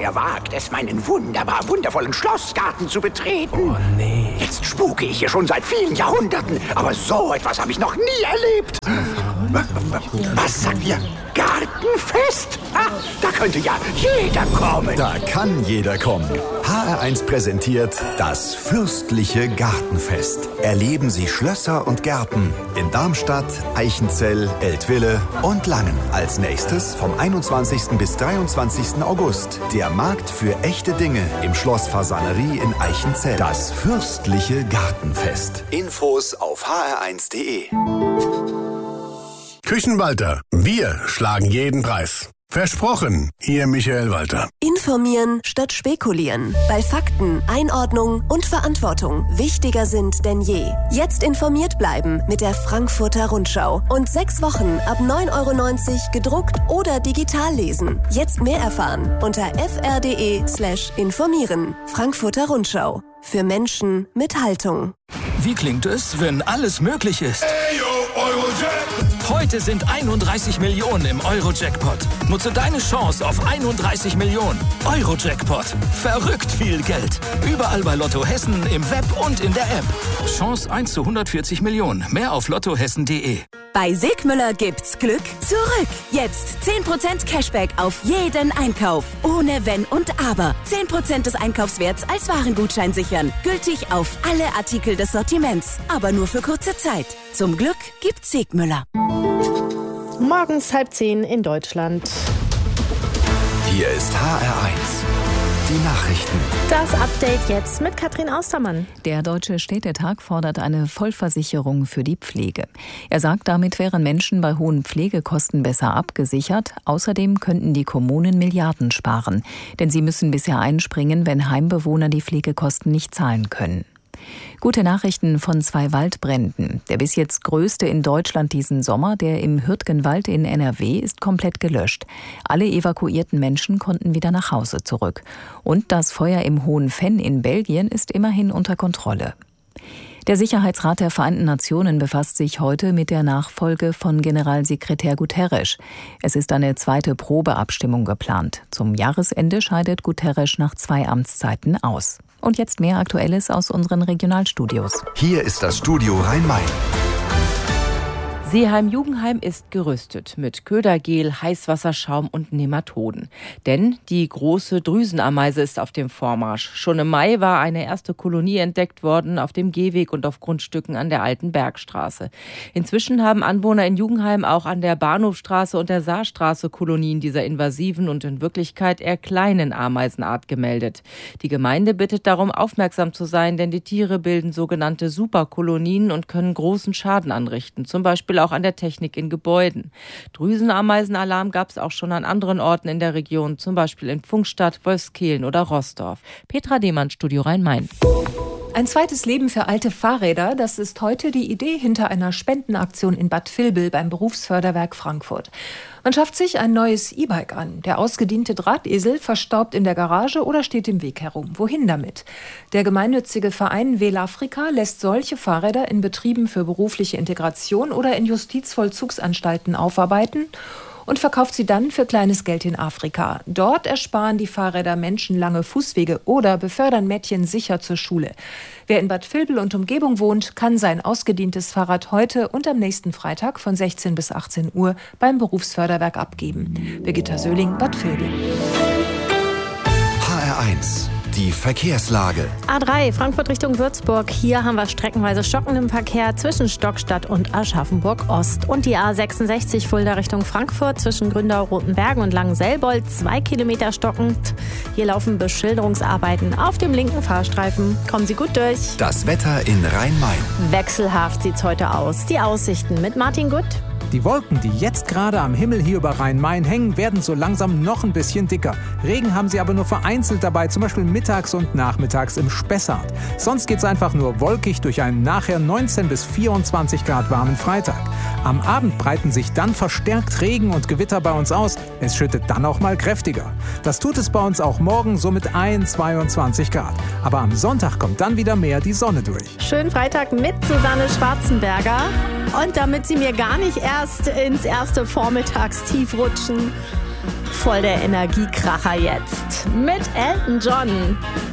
wer wagt es, meinen wundervollen Schlossgarten zu betreten? Oh nee. Jetzt spuke ich hier schon seit vielen Jahrhunderten, aber so etwas habe ich noch nie erlebt. Was sagt ihr? Gartenfest? Da könnte ja jeder kommen. Da kann jeder kommen. HR1 präsentiert das fürstliche Gartenfest. Erleben Sie Schlösser und Gärten in Darmstadt, Eichenzell, Eltville und Langen. Als nächstes vom 21. bis 23. August der Markt für echte Dinge im Schloss Fasanerie in Eichenzell. Das fürstliche Gartenfest. Infos auf hr1.de. Küchenwalter, wir schlagen jeden Preis. Versprochen, Ihr Michael Walter. Informieren statt spekulieren. Bei Fakten, Einordnung und Verantwortung wichtiger sind denn je. Jetzt informiert bleiben mit der Frankfurter Rundschau. Und 6 Wochen ab 9,90 € gedruckt oder digital lesen. Jetzt mehr erfahren unter fr.de/informieren. Frankfurter Rundschau. Für Menschen mit Haltung. Wie klingt es, wenn alles möglich ist? Eurojackpot! Heute sind 31 Millionen im Eurojackpot. Nutze deine Chance auf 31 Millionen. Eurojackpot. Verrückt viel Geld. Überall bei Lotto Hessen, im Web und in der App. Chance 1 zu 140 Millionen. Mehr auf lottohessen.de. Bei Sigmüller gibt's Glück zurück. Jetzt 10% Cashback auf jeden Einkauf. Ohne Wenn und Aber. 10% des Einkaufswerts als Warengutschein sichern. Gültig auf alle Artikel des Sortiments. Aber nur für kurze Zeit. Zum Glück gibt's Sigmüller. Morgens 9:30 in Deutschland. Hier ist HR1. Die Nachrichten. Das Update jetzt mit Katrin Austermann. Der Deutsche Städtetag fordert eine Vollversicherung für die Pflege. Er sagt, damit wären Menschen bei hohen Pflegekosten besser abgesichert. Außerdem könnten die Kommunen Milliarden sparen. Denn sie müssen bisher einspringen, wenn Heimbewohner die Pflegekosten nicht zahlen können. Gute Nachrichten von 2 Waldbränden. Der bis jetzt größte in Deutschland diesen Sommer, der im Hürtgenwald in NRW, ist komplett gelöscht. Alle evakuierten Menschen konnten wieder nach Hause zurück. Und das Feuer im Hohen Venn in Belgien ist immerhin unter Kontrolle. Der Sicherheitsrat der Vereinten Nationen befasst sich heute mit der Nachfolge von Generalsekretär Guterres. Es ist eine zweite Probeabstimmung geplant. Zum Jahresende scheidet Guterres nach 2 Amtszeiten aus. Und jetzt mehr Aktuelles aus unseren Regionalstudios. Hier ist das Studio Rhein-Main. Seeheim-Jugendheim ist gerüstet mit Ködergel, Heißwasserschaum und Nematoden. Denn die große Drüsenameise ist auf dem Vormarsch. Schon im Mai war eine erste Kolonie entdeckt worden auf dem Gehweg und auf Grundstücken an der Alten Bergstraße. Inzwischen haben Anwohner in Jugendheim auch an der Bahnhofstraße und der Saarstraße Kolonien dieser invasiven und in Wirklichkeit eher kleinen Ameisenart gemeldet. Die Gemeinde bittet darum, aufmerksam zu sein, denn die Tiere bilden sogenannte Superkolonien und können großen Schaden anrichten, zum Beispiel auch an der Technik in Gebäuden. Drüsenameisenalarm gab es auch schon an anderen Orten in der Region, zum Beispiel in Pfungstadt, Wolfskehlen oder Roßdorf. Petra Demann, Studio Rhein-Main. Ein zweites Leben für alte Fahrräder, das ist heute die Idee hinter einer Spendenaktion in Bad Vilbel beim Berufsförderwerk Frankfurt. Man schafft sich ein neues E-Bike an. Der ausgediente Drahtesel verstaubt in der Garage oder steht im Weg herum. Wohin damit? Der gemeinnützige Verein Velafrika lässt solche Fahrräder in Betrieben für berufliche Integration oder in Justizvollzugsanstalten aufarbeiten und verkauft sie dann für kleines Geld in Afrika. Dort ersparen die Fahrräder Menschen lange Fußwege oder befördern Mädchen sicher zur Schule. Wer in Bad Vilbel und Umgebung wohnt, kann sein ausgedientes Fahrrad heute und am nächsten Freitag von 16 bis 18 Uhr beim Berufsförderwerk abgeben. Birgitta Söhling, Bad Vilbel. HR1. Die Verkehrslage. A3 Frankfurt Richtung Würzburg. Hier haben wir streckenweise stockenden Verkehr zwischen Stockstadt und Aschaffenburg Ost. Und die A66 Fulda Richtung Frankfurt zwischen Gründau, Rotenbergen und Langenselbold 2 Kilometer stockend. Hier laufen Beschilderungsarbeiten auf dem linken Fahrstreifen. Kommen Sie gut durch. Das Wetter in Rhein-Main. Wechselhaft sieht's heute aus. Die Aussichten mit Martin Gutt. Die Wolken, die jetzt gerade am Himmel hier über Rhein-Main hängen, werden so langsam noch ein bisschen dicker. Regen haben sie aber nur vereinzelt dabei, zum Beispiel mittags und nachmittags im Spessart. Sonst geht's einfach nur wolkig durch einen nachher 19 bis 24 Grad warmen Freitag. Am Abend breiten sich dann verstärkt Regen und Gewitter bei uns aus. Es schüttet dann auch mal kräftiger. Das tut es bei uns auch morgen so mit 22 Grad. Aber am Sonntag kommt dann wieder mehr die Sonne durch. Schönen Freitag mit Susanne Schwarzenberger. Und damit Sie mir gar nicht erst ins erste Vormittagstief rutschen, voll der Energiekracher jetzt mit Elton John.